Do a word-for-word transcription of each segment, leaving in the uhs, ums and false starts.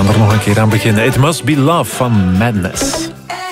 gaan er nog een keer aan beginnen. It Must Be Love van Madness.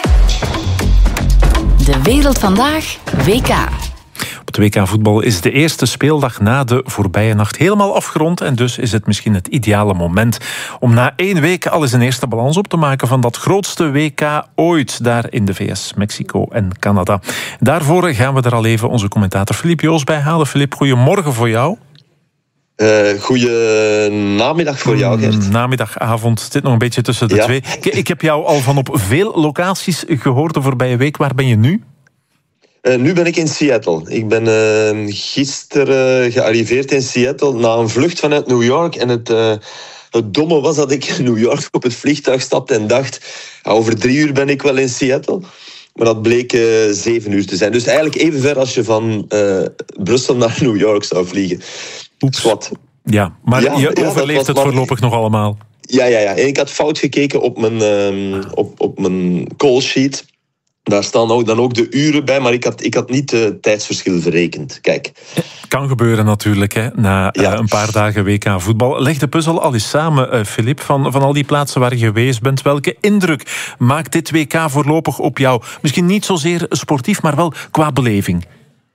De Wereld Vandaag, W K. Op het W K voetbal is de eerste speeldag na de voorbije nacht helemaal afgerond. En dus is het misschien het ideale moment om na één week al eens een eerste balans op te maken van dat grootste W K ooit daar in de V S, Mexico en Canada. Daarvoor gaan we er al even onze commentator Filip Joos bij halen. Filip, goedemorgen voor jou. Uh, goeie namiddag voor jou, Gert. Namiddag, avond, het zit nog een beetje tussen de ja. twee. Ik, ik heb jou al van op veel locaties gehoord de voorbije week. Waar ben je nu? Uh, nu ben ik in Seattle. Ik ben uh, gisteren uh, gearriveerd in Seattle na een vlucht vanuit New York. En het, uh, het domme was dat ik in New York op het vliegtuig stapte en dacht, ja, over drie uur ben ik wel in Seattle. Maar dat bleek uh, zeven uur te zijn. Dus eigenlijk even ver als je van uh, Brussel naar New York zou vliegen. Oeps. Wat? Ja, maar ja, je ja, overleeft het voorlopig nog allemaal. Ja, ja, ja. En ik had fout gekeken op mijn, uh, op, op mijn call sheet. Daar staan ook, dan ook de uren bij, maar ik had, ik had niet het tijdsverschil verrekend. Kijk. Kan gebeuren natuurlijk, hè, na ja. uh, een paar dagen W K voetbal. Leg de puzzel al eens samen, uh, Filip, van, van al die plaatsen waar je geweest bent. Welke indruk maakt dit W K voorlopig op jou? Misschien niet zozeer sportief, maar wel qua beleving.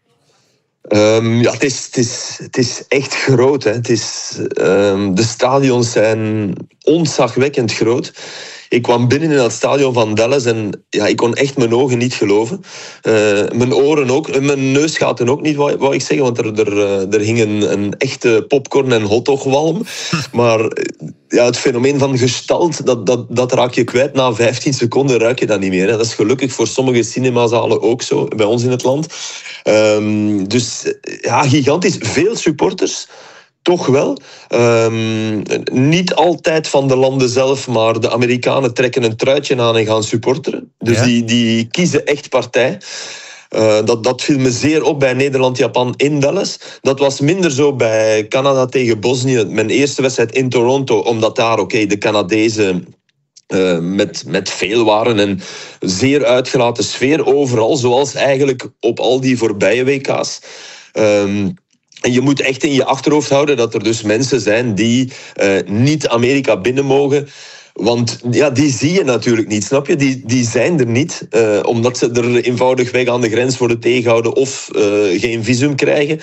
Um, ja, het is, het, is, het is echt groot. Hè. Het is, um, de stadions zijn ontzagwekkend groot. Ik kwam binnen in dat stadion van Dallas en ja, ik kon echt mijn ogen niet geloven. Uh, mijn oren ook, en mijn neusgaten ook niet, wou, wou ik zeggen, want er, er, er hing een, een echte popcorn- en hotdogwalm. Maar ja, het fenomeen van gestalt, dat, dat, dat raak je kwijt. Na vijftien seconden ruik je dat niet meer. Hè. Dat is gelukkig voor sommige cinemazalen ook zo, bij ons in het land. Um, dus ja, gigantisch. Veel supporters. Toch wel. Um, niet altijd van de landen zelf, maar de Amerikanen trekken een truitje aan en gaan supporteren. Dus ja. die, die kiezen echt partij. Uh, dat, dat viel me zeer op bij Nederland-Japan in Dallas. Dat was minder zo bij Canada tegen Bosnië. Mijn eerste wedstrijd in Toronto, omdat daar oké, okay, de Canadezen uh, met, met veel waren en zeer uitgelaten sfeer overal, zoals eigenlijk op al die voorbije W K's. Um, En je moet echt in je achterhoofd houden dat er dus mensen zijn die uh, niet Amerika binnen mogen. Want ja, die zie je natuurlijk niet, snap je? Die, die zijn er niet, uh, omdat ze er eenvoudigweg aan de grens worden tegengehouden of uh, geen visum krijgen.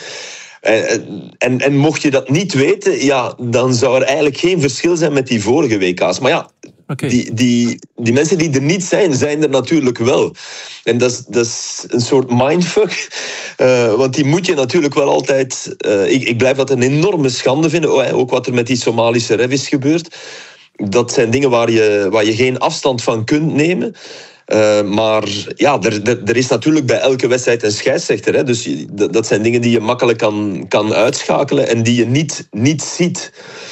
En, en, en mocht je dat niet weten, ja, dan zou er eigenlijk geen verschil zijn met die vorige W K's. Maar ja, okay. die, die, die mensen die er niet zijn, zijn er natuurlijk wel. En dat is, dat is een soort mindfuck. Uh, want die moet je natuurlijk wel altijd... Uh, ik, ik blijf dat een enorme schande vinden. Ook wat er met die Somalische ref is gebeurd. Dat zijn dingen waar je, waar je geen afstand van kunt nemen. Uh, maar ja, er, er, er is natuurlijk bij elke wedstrijd een scheidsrechter. Hè? Dus je, dat zijn dingen die je makkelijk kan, kan uitschakelen en die je niet, niet ziet.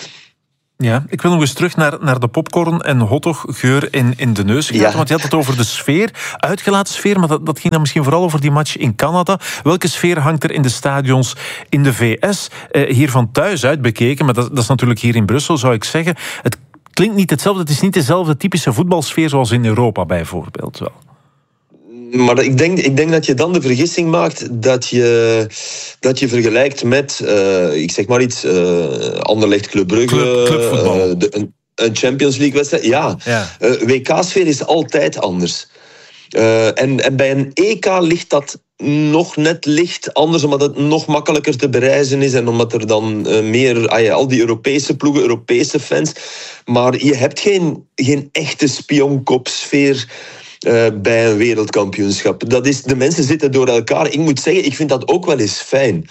Ja, ik wil nog eens terug naar, naar de popcorn en hotdoggeur in, in de neus. Ja. Want je had het over de sfeer, uitgelaten sfeer, maar dat, dat ging dan misschien vooral over die match in Canada. Welke sfeer hangt er in de stadions in de V S? Uh, hier van thuis uit bekeken, maar dat, dat is natuurlijk hier in Brussel, zou ik zeggen. Het klinkt niet hetzelfde, het is niet dezelfde typische voetbalsfeer zoals in Europa bijvoorbeeld wel. Maar ik denk, ik denk dat je dan de vergissing maakt dat je, dat je vergelijkt met, uh, ik zeg maar iets, uh, Anderlecht, Club Brugge, Club, clubvoetbal. Uh, de, een, een Champions League wedstrijd. Ja, ja. Uh, W K-sfeer is altijd anders. Uh, en, en bij een E K ligt dat nog net licht anders, omdat het nog makkelijker te bereizen is en omdat er dan uh, meer, ah ja, al die Europese ploegen, Europese fans, maar je hebt geen, geen echte spionkopsfeer uh, bij een wereldkampioenschap. Dat is, de mensen zitten door elkaar. Ik moet zeggen, ik vind dat ook wel eens fijn.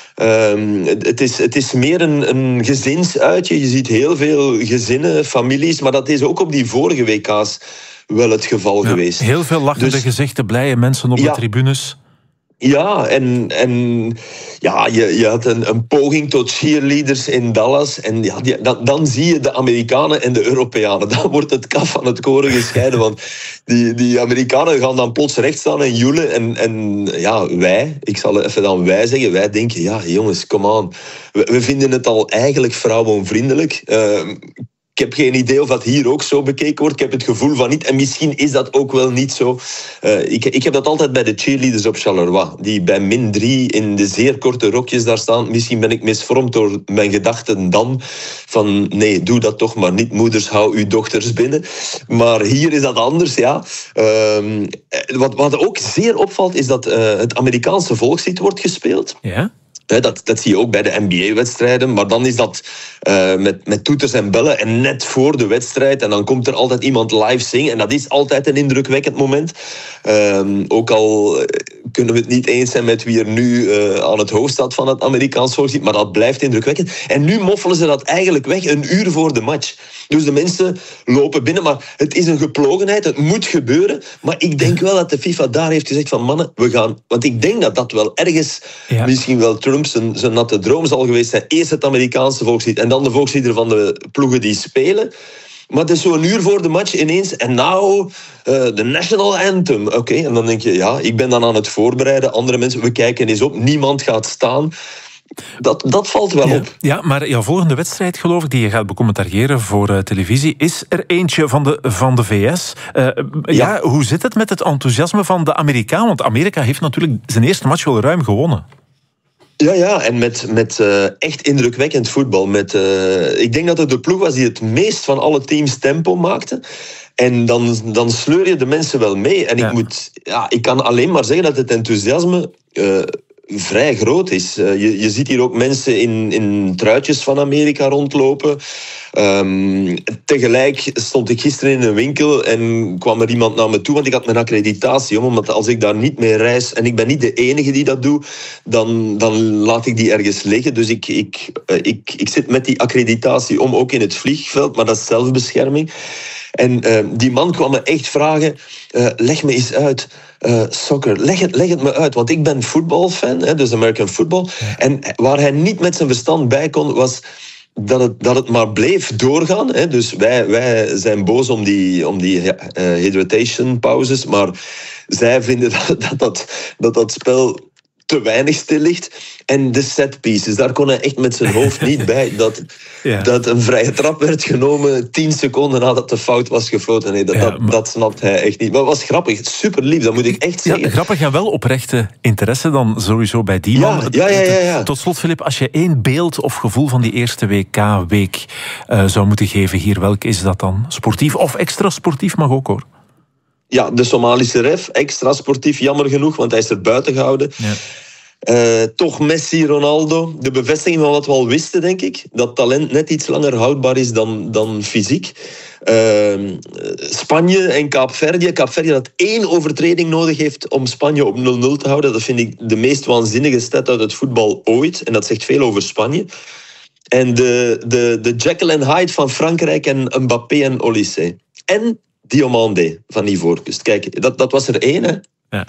Um, het, is, het is meer een, een gezinsuitje. Je ziet heel veel gezinnen, families, maar dat is ook op die vorige W K's wel het geval ja, geweest. Heel veel lachende dus, gezichten, blije mensen op ja, de tribunes. Ja, en, en ja, je, je had een, een poging tot cheerleaders in Dallas. En ja, die, dan, dan zie je de Amerikanen en de Europeanen. Dan wordt het kaf van het koren gescheiden. Want die, die Amerikanen gaan dan plots recht staan en joelen. En, en ja, wij, ik zal even dan wij zeggen, wij denken, ja jongens, come on. We, we vinden het al eigenlijk vrouwenvriendelijk. Uh, Ik heb geen idee of dat hier ook zo bekeken wordt. Ik heb het gevoel van niet. En misschien is dat ook wel niet zo. Uh, ik, ik heb dat altijd bij de cheerleaders op Charleroi. Die bij min drie in de zeer korte rokjes daar staan. Misschien ben ik misvormd door mijn gedachten dan. Van nee, doe dat toch maar niet. Moeders, hou uw dochters binnen. Maar hier is dat anders, ja. Uh, wat, wat ook zeer opvalt, is dat uh, het Amerikaanse volkslied wordt gespeeld. Ja. Dat, dat zie je ook bij de N B A-wedstrijden. Maar dan is dat uh, met, met toeters en bellen. En net voor de wedstrijd. En dan komt er altijd iemand live zingen. En dat is altijd een indrukwekkend moment. Um, ook al kunnen we het niet eens zijn met wie er nu uh, aan het hoofd staat van het Amerikaans volkslied. Maar dat blijft indrukwekkend. En nu moffelen ze dat eigenlijk weg een uur voor de match. Dus de mensen lopen binnen. Maar het is een geplogenheid. Het moet gebeuren. Maar ik denk wel dat de FIFA daar heeft gezegd van mannen, we gaan... Want ik denk dat dat wel ergens ja. misschien wel Trump zijn, zijn natte droom zal geweest zijn. Eerst het Amerikaanse volkslied en dan de volkslieder van de ploegen die spelen. Maar het is zo'n uur voor de match ineens. En nou, de uh, National Anthem. Oké, okay, en dan denk je, ja, ik ben dan aan het voorbereiden. Andere mensen, we kijken eens op. Niemand gaat staan. Dat, dat valt wel ja, op. Ja, maar jouw volgende wedstrijd, geloof ik, die je gaat becommentariëren voor uh, televisie, is er eentje van de, van de V S. Uh, ja. ja, hoe zit het met het enthousiasme van de Amerikaan? Want Amerika heeft natuurlijk zijn eerste match wel ruim gewonnen. Ja, ja, en met, met uh, echt indrukwekkend voetbal. Met, uh, ik denk dat het de ploeg was die het meest van alle teams tempo maakte. En dan, dan sleur je de mensen wel mee. En ja. ik, moet, ja, ik kan alleen maar zeggen dat het enthousiasme uh, vrij groot is. Uh, je, je ziet hier ook mensen in, in truitjes van Amerika rondlopen. Um, tegelijk stond ik gisteren in een winkel en kwam er iemand naar me toe, want ik had mijn accreditatie om, omdat als ik daar niet mee reis en ik ben niet de enige die dat doe, dan, dan laat ik die ergens liggen. Dus ik, ik, ik, ik zit met die accreditatie om, ook in het vliegveld, maar dat is zelfbescherming. En uh, die man kwam me echt vragen, uh, leg me eens uit, uh, soccer, leg het, leg het me uit. Want ik ben voetbalfan, hè, dus American football. Ja. En waar hij niet met zijn verstand bij kon, was dat het, dat het maar bleef doorgaan. Hè. Dus wij, wij zijn boos om die, om die uh, hydration pauzes, maar zij vinden dat dat, dat, dat, dat spel te weinig stil ligt. En de set pieces, daar kon hij echt met zijn hoofd niet bij. Dat, ja. dat een vrije trap werd genomen tien seconden nadat de fout was gefloten. Nee, dat, ja, dat, maar... dat snapt hij echt niet. Maar het was grappig, super lief, dat moet ik echt zeggen. Ja, grappig en wel oprechte interesse dan sowieso bij die ja, man. Ja, ja, ja, ja. Tot slot, Filip, als je één beeld of gevoel van die eerste W K-week uh, zou moeten geven hier, welk is dat dan? Sportief of extra sportief mag ook, hoor. Ja, de Somalische ref, extra sportief, jammer genoeg, want hij is er buiten gehouden. Ja. Uh, toch Messi, Ronaldo. De bevestiging van wat we al wisten, denk ik. Dat talent net iets langer houdbaar is dan, dan fysiek. Uh, Spanje en Kaapverdië. Kaapverdië dat één overtreding nodig heeft om Spanje op nul nul te houden. Dat vind ik de meest waanzinnige stat uit het voetbal ooit. En dat zegt veel over Spanje. En de, de, de Jekyll en Hyde van Frankrijk en Mbappé en Olysée. En Diomandé van Ivoorkust. Kijk, dat, dat was er één, hè. Ja.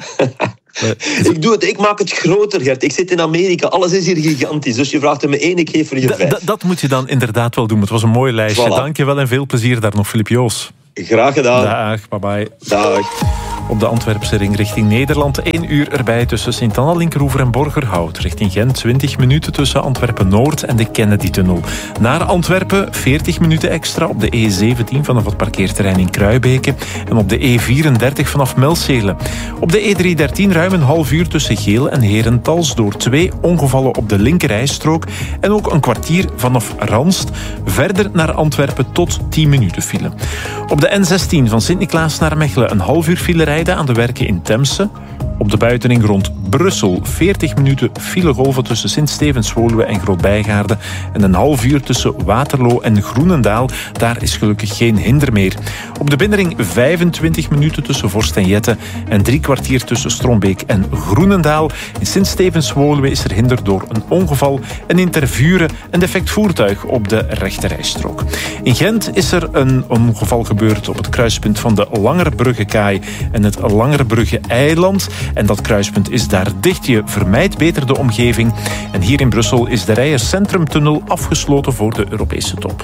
ik, doe het, ik maak het groter, Gert. Ik zit in Amerika, alles is hier gigantisch. Dus je vraagt er me één, ik geef er je vijf. D- dat moet je dan inderdaad wel doen. Het was een mooi lijstje. Voilà. Dank je wel en veel plezier daar nog, Filip Joos. Graag gedaan. Dag, bye bye. Dag. Op de Antwerpse ring richting Nederland. één uur erbij tussen Sint-Anna, Linkeroever en Borgerhout. Richting Gent twintig minuten tussen Antwerpen-Noord en de Kennedy-tunnel. Naar Antwerpen veertig minuten extra op de E zeventien vanaf het parkeerterrein in Kruibeke. En op de E vierendertig vanaf Melcele. Op de E driehonderddertien ruim een half uur tussen Geel en Herentals door twee ongevallen op de linkerrijstrook. En ook een kwartier vanaf Ranst. Verder naar Antwerpen tot tien minuten file. Op de N zestien van Sint-Niklaas naar Mechelen een half uur file rijden aan de werken in Temse. Op de buitenring rond Brussel veertig minuten filegolven tussen Sint-Stevens-Woluwe en Groot-Bijgaarde en een half uur tussen Waterloo en Groenendaal. Daar is gelukkig geen hinder meer. Op de binnenring vijfentwintig minuten tussen Vorst en Jette en drie kwartier tussen Strombeek en Groenendaal. In Sint-Stevens-Woluwe is er hinder door een ongeval en in Tervuren een defect voertuig op de rechterrijstrook. In Gent is er een ongeval gebeurd op het kruispunt van de Langerbrugge-kaai en het Langerbrugge-eiland. En dat kruispunt is daar dicht. Je vermijdt beter de omgeving. En hier in Brussel is de Rijers Centrumtunnel afgesloten voor de Europese top.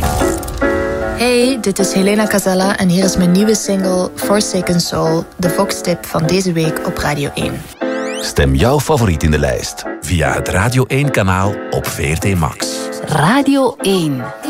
Hey, dit is Helena Casella en hier is mijn nieuwe single Forsaken Soul, de Vox-tip van deze week op Radio één. Stem jouw favoriet in de lijst via het Radio één-kanaal op V R T Max. Radio één.